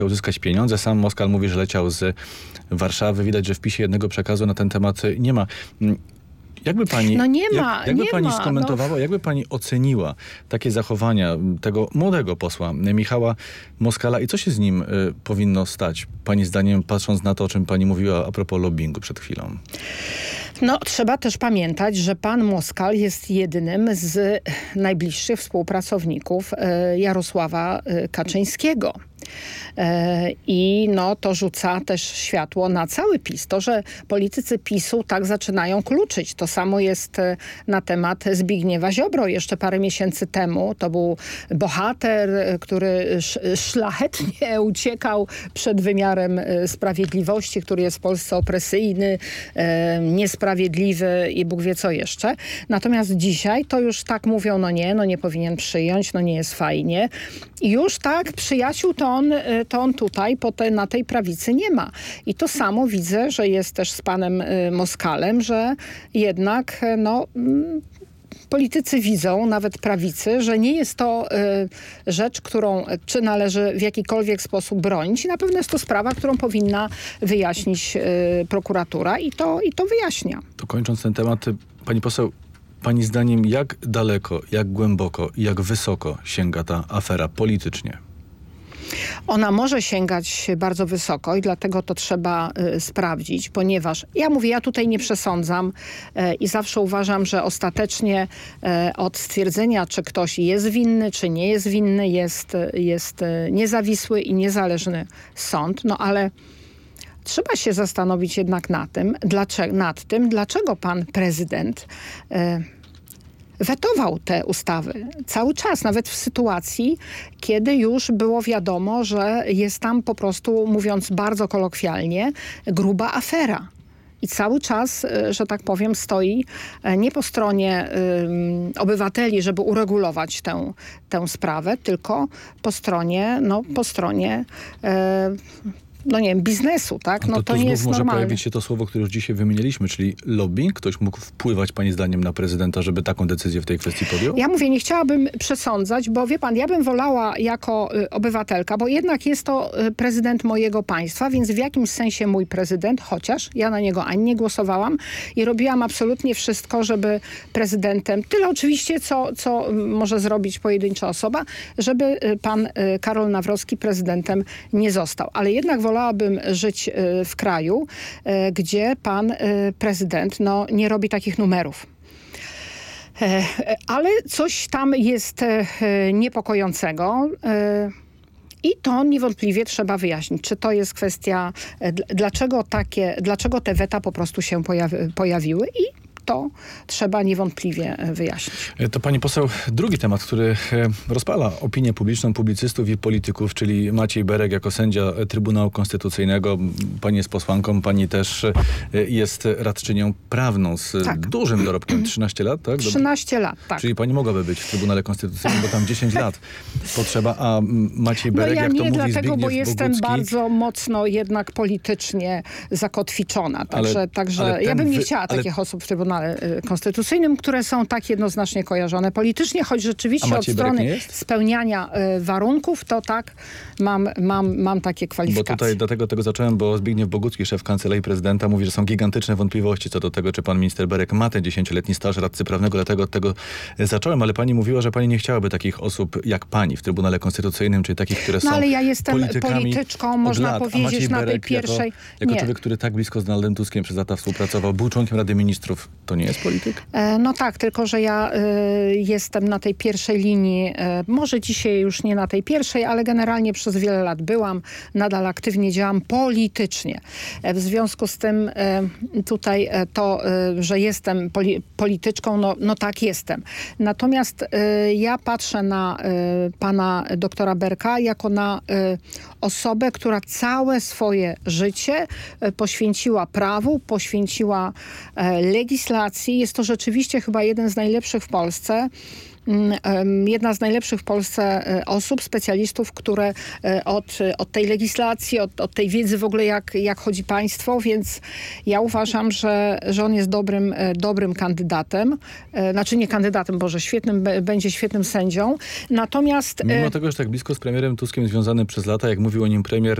uzyskać pieniądze. Sam Moskal mówi, że leciał z Warszawy. Widać, że w PiS-ie jednego przekazu na ten temat nie ma. Jakby pani, jakby pani skomentowała, jakby pani oceniła takie zachowania tego młodego posła Michała Moskala i co się z nim powinno stać, pani zdaniem, patrząc na to, o czym pani mówiła a propos lobbingu przed chwilą? No, trzeba też pamiętać, że pan Moskal jest jednym z najbliższych współpracowników Jarosława Kaczyńskiego. I to rzuca też światło na cały PiS. To, że politycy PiS-u tak zaczynają kluczyć. To samo jest na temat Zbigniewa Ziobro. Jeszcze parę miesięcy temu to był bohater, który szlachetnie uciekał przed wymiarem sprawiedliwości, który jest w Polsce opresyjny, niesprawiedliwy i Bóg wie co jeszcze. Natomiast dzisiaj to już tak mówią, nie powinien przyjąć, nie jest fajnie. I już tak przyjaciół to on tutaj na tej prawicy nie ma. I to samo widzę, że jest też z panem Moskalem, że jednak politycy widzą, nawet prawicy, że nie jest to rzecz, którą czy należy w jakikolwiek sposób bronić. I na pewno jest to sprawa, którą powinna wyjaśnić prokuratura i to wyjaśnia. To kończąc ten temat, pani poseł, pani zdaniem jak daleko, jak głęboko i jak wysoko sięga ta afera politycznie? Ona może sięgać bardzo wysoko i dlatego to trzeba sprawdzić, ponieważ ja tutaj nie przesądzam i zawsze uważam, że ostatecznie od stwierdzenia, czy ktoś jest winny, czy nie jest winny, jest niezawisły i niezależny sąd. Ale trzeba się zastanowić jednak nad tym, dlaczego pan prezydent wetował te ustawy cały czas, nawet w sytuacji, kiedy już było wiadomo, że jest tam po prostu, mówiąc bardzo kolokwialnie, gruba afera. I cały czas, że tak powiem, stoi nie po stronie obywateli, żeby uregulować tę sprawę, tylko po stronie biznesu, tak? To nie jest może normalne. pojawić się to słowo, które już dzisiaj wymieniliśmy, czyli lobbying. Ktoś mógł wpływać pani zdaniem na prezydenta, żeby taką decyzję w tej kwestii podjął? Ja mówię, nie chciałabym przesądzać, bo wie pan, ja bym wolała jako obywatelka, bo jednak jest to prezydent mojego państwa, więc w jakimś sensie mój prezydent, chociaż ja na niego ani nie głosowałam i robiłam absolutnie wszystko, żeby prezydentem, tyle oczywiście, co może zrobić pojedyncza osoba, żeby pan Karol Nawrocki prezydentem nie został. Ale jednak wolałabym żyć w kraju, gdzie pan prezydent nie robi takich numerów. Ale coś tam jest niepokojącego. I to niewątpliwie trzeba wyjaśnić, czy to jest kwestia, dlaczego te weta po prostu się pojawiły i to trzeba niewątpliwie wyjaśnić. To pani poseł, drugi temat, który rozpala opinię publiczną, publicystów i polityków, czyli Maciej Berek jako sędzia Trybunału Konstytucyjnego. Pani jest posłanką, pani też jest radczynią prawną z dużym dorobkiem. 13 lat, tak? 13 lat, tak. Czyli pani mogłaby być w Trybunale Konstytucyjnym, bo tam 10 lat potrzeba, a Maciej Berek, ja jak to nie, mówi dlatego, bo jestem Bogucki, bardzo mocno jednak politycznie zakotwiczona. Także ja bym nie chciała takich osób w Trybunale Konstytucyjnym, które są tak jednoznacznie kojarzone politycznie, choć rzeczywiście od strony spełniania warunków, to tak mam takie kwalifikacje. Bo tutaj dlatego tego zacząłem, bo Zbigniew Bogucki, szef Kancelarii Prezydenta, mówi, że są gigantyczne wątpliwości co do tego, czy pan minister Berek ma ten 10-letni staż radcy prawnego, dlatego od tego zacząłem, ale pani mówiła, że pani nie chciałaby takich osób jak pani w Trybunale Konstytucyjnym, czyli takich, które są ale ja jestem polityczką, można lat, powiedzieć, na tej pierwszej... Jako człowiek, który tak blisko z Donaldem Tuskiem przez lata współpracował, był członkiem Rady Ministrów, to nie jest polityk? Tak, tylko że ja jestem na tej pierwszej linii, może dzisiaj już nie na tej pierwszej, ale generalnie przez wiele lat byłam, nadal aktywnie działam politycznie. W związku z tym tutaj to, że jestem polityczką, tak jestem. Natomiast ja patrzę na pana doktora Berka jako na osobę, która całe swoje życie poświęciła prawu, poświęciła legislacji. Jest to rzeczywiście chyba jeden z najlepszych w Polsce jedna z najlepszych w Polsce osób, specjalistów, które od tej legislacji, od tej wiedzy w ogóle jak chodzi państwo, więc ja uważam, że on jest dobrym kandydatem. Znaczy nie kandydatem, będzie świetnym sędzią. Natomiast... Mimo tego, że tak blisko z premierem Tuskiem związany przez lata, jak mówił o nim premier